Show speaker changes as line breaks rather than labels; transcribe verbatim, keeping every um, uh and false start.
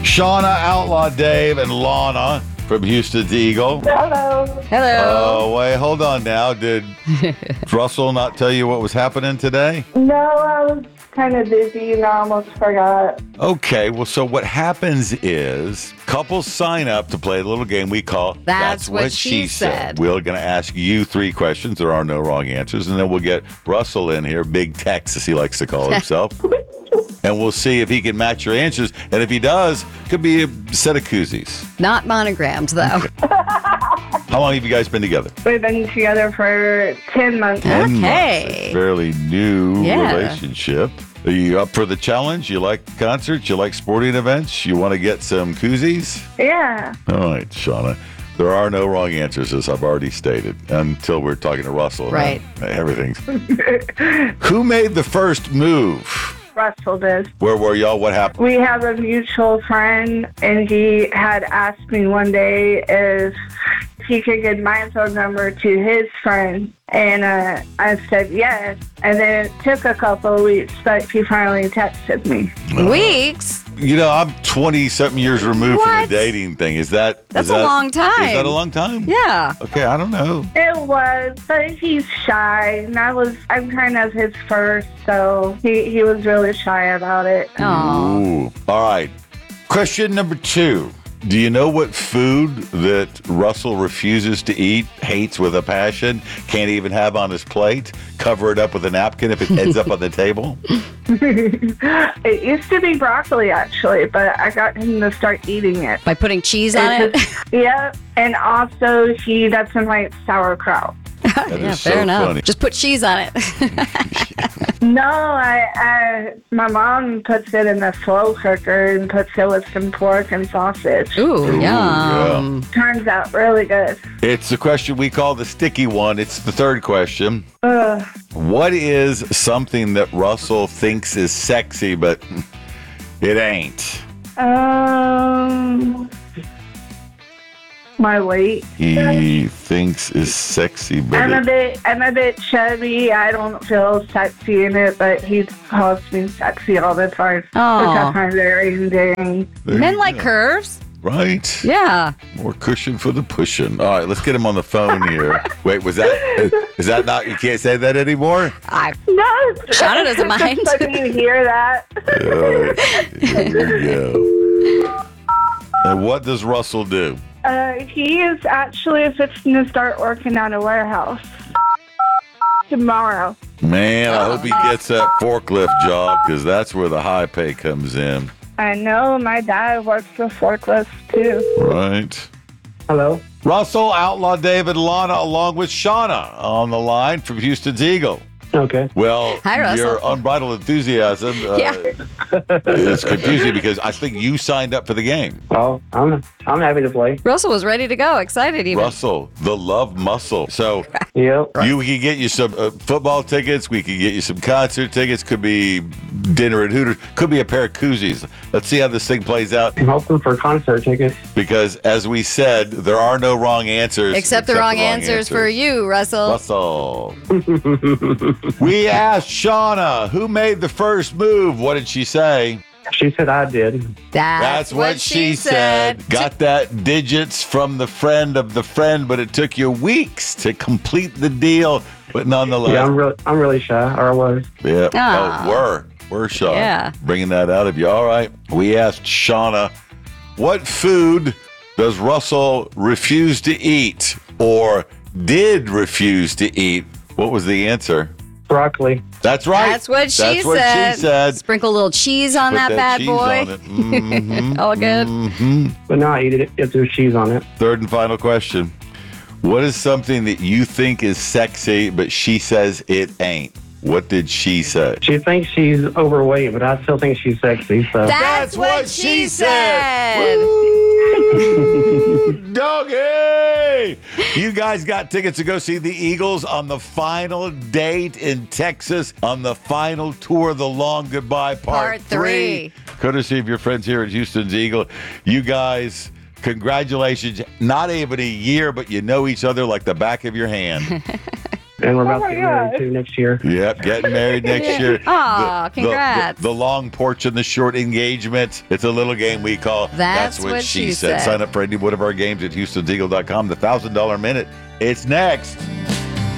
Shauna, Outlaw Dave, and Lana from Houston's Eagle.
Hello.
Hello.
Oh, wait, hold on now. Did Russell not tell you what was happening today?
No, I was kind of busy and I almost forgot.
Okay, well, so what happens is couples sign up to play a little game we call
That's What She Said.
We're going to ask you three questions. There are no wrong answers. And then we'll get Russell in here, Big Tex, as he likes to call himself. And we'll see if he can match your answers. And if he does, could be a set of koozies.
Not monograms, though.
How long have you guys been together?
We've been together for ten months.
ten
Okay.
months. A fairly new
Yeah.
relationship. Are you up for the challenge? You like concerts? You like sporting events? You want to get some koozies?
Yeah.
All right, Shauna. There are no wrong answers, as I've already stated, until we're talking to Russell.
Right.
Everything's. Who made the first move?
Russell did.
Where were y'all? What happened?
We have a mutual friend, and he had asked me one day if he could get my phone number to his friend. And uh, I said yes. And then it took a couple of weeks, but he finally texted me.
Weeks?
You know, I'm twenty-something years removed from
What?
the dating thing. Is that...
That's
is
a
that-
long time.
Is that a long time?
Yeah.
Okay, I don't know.
It was, but he's shy. And I was, I'm kind of his first, so he, he was really shy about it.
Oh.
Ooh. All right. Question number two. Do you know what food that Russell refuses to eat, hates with a passion, can't even have on his plate, cover it up with a napkin if it ends up on the table?
It used to be broccoli, actually, but I got him to start eating it.
By putting cheese on it?
Yeah, and also he doesn't like sauerkraut.
That
Yeah,
is
fair
so
enough.
funny.
Just put cheese on it.
No, I, I, my mom puts it in the slow cooker and puts it with some pork and sausage.
Ooh, yum.
Turns out really good.
It's the question we call the sticky one. It's the third question.
Ugh.
What is something that Russell thinks is sexy, but it ain't?
Um, my weight.
He thinks is sexy, but
I'm a
it,
bit, I'm a bit chubby. I don't feel sexy in it, but he calls me sexy all the time, which I
Oh.
find very endearing.
there
Men
you
like
go.
curves.
Right.
Yeah.
More cushion for the pushing. All right, let's get him on the phone here. Wait, was that, is that not, you can't say that anymore?
I
No,
Shauna doesn't mind.
Just letting you hear that.
All right, here we go. And what does Russell do?
Uh, he is actually fixing to start working at a warehouse tomorrow.
Man, I hope he gets that forklift job because that's where the high pay comes in.
I know my dad works with forklifts too.
Right.
Hello.
Russell, Outlaw David, Lana, along with Shauna on the line from Houston's Eagle.
Okay.
Well,
Hi, Russell.
your unbridled enthusiasm uh,
Yeah.
is confusing because I think you signed up for the game.
Oh, I'm I'm happy to play.
Russell was ready to go, excited even.
Russell, the love muscle. So
Yep.
you we could get you some uh, football tickets. We could get you some concert tickets. Could be dinner at Hooters. Could be a pair of koozies. Let's see how this thing plays out.
I'm hoping for concert tickets.
Because as we said, there are no wrong answers.
Except the wrong answers for you, Russell.
Russell. We asked Shauna, who made the first move? What did she say?
She said I did.
That's what she said. Got that digits from the friend of the friend, but it took you weeks to complete the deal. But nonetheless,
Yeah, I'm really I'm really shy, or I was.
yeah.
Aw.
Oh, were. We're Shauna.
Yeah.
Bringing that out of you. All right. We asked Shauna, what food does Russell refuse to eat or did refuse to eat? What was the answer?
Broccoli.
That's right.
That's what she
That's what
said.
she said.
Sprinkle a little cheese on
Put
that, bad
cheese
boy.
on it. Mhm.
All good.
Mhm.
But now I eat it if there's cheese on it.
Third and final question. What is something that you think is sexy, but she says it ain't? What did she say?
She thinks she's overweight, but I still think she's sexy. So
That's, what, she said.
Doggy! You guys got tickets to go see the Eagles on the final date in Texas on the final tour of the Long Goodbye Part,
Part three.
Courtesy of your friends here at Houston's Eagle. You guys, congratulations. Not even a year, but you know each other like the back of your hand.
And we're
Oh
about
my
to get married
gosh.
too next year.
Yep, getting married next year.
Aw,
The- the-
congrats.
The, the long porch and the short engagement. It's a little game we call
That's What She Said.
Sign up for any one of our games at houstons eagle dot com. The one thousand dollars minute. It's next.